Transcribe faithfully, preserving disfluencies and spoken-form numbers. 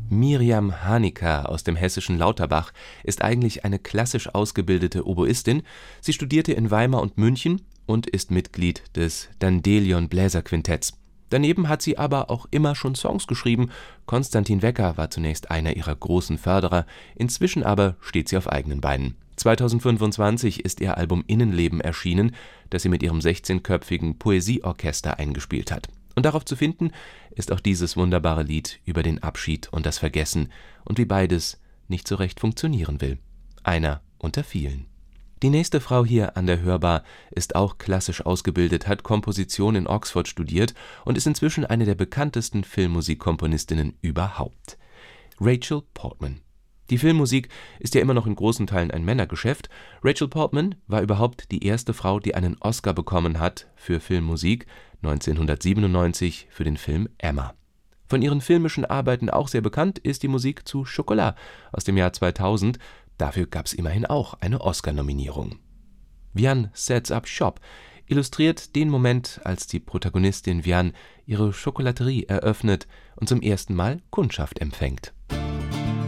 Miriam Hanecker aus dem hessischen Lauterbach ist eigentlich eine klassisch ausgebildete Oboistin. Sie studierte in Weimar und München und ist Mitglied des Dandelion Bläserquintetts. Daneben hat sie aber auch immer schon Songs geschrieben. Konstantin Wecker war zunächst einer ihrer großen Förderer, inzwischen aber steht sie auf eigenen Beinen. zweitausendfünfundzwanzig ist ihr Album Innenleben erschienen, das sie mit ihrem sechzehnköpfigen Poesieorchester eingespielt hat. Und darauf zu finden ist auch dieses wunderbare Lied über den Abschied und das Vergessen und wie beides nicht so recht funktionieren will. Einer unter vielen. Die nächste Frau hier an der Hörbar ist auch klassisch ausgebildet, hat Komposition in Oxford studiert und ist inzwischen eine der bekanntesten Filmmusikkomponistinnen überhaupt. Rachel Portman. Die Filmmusik ist ja immer noch in großen Teilen ein Männergeschäft. Rachel Portman war überhaupt die erste Frau, die einen Oscar bekommen hat für Filmmusik, neunzehnhundertsiebenundneunzig für den Film Emma. Von ihren filmischen Arbeiten auch sehr bekannt ist die Musik zu Chocolat aus dem Jahr zweitausend. Dafür gab es immerhin auch eine Oscar-Nominierung. Vianne Sets Up Shop illustriert den Moment, als die Protagonistin Vianne ihre Schokolaterie eröffnet und zum ersten Mal Kundschaft empfängt.